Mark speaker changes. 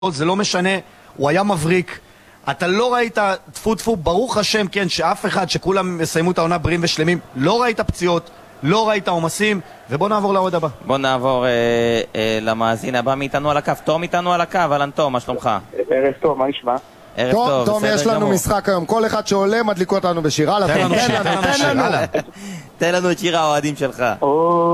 Speaker 1: זה לא משנה, הוא היה מבריק. אתה לא ראית, טפו טפו, ברוך השם, כן, שאף אחד, שכולם יסיימו את העונה בריאים ושלמים, לא ראית פציעות, לא ראית עומסים, ובוא נעבור לעוד הבא.
Speaker 2: בוא נעבור למאזין הבא מאיתנו על הקו. תום איתנו על הקו, אהלן תום, מה שלומך?
Speaker 3: ערב טוב, מה נשמע?
Speaker 2: ערב טוב,
Speaker 4: תום, יש לנו משחק היום, כל אחד שעולה מדליק אותנו בשיר.
Speaker 1: תן לנו שיר,
Speaker 2: תן לנו את שיר האוהדים שלך.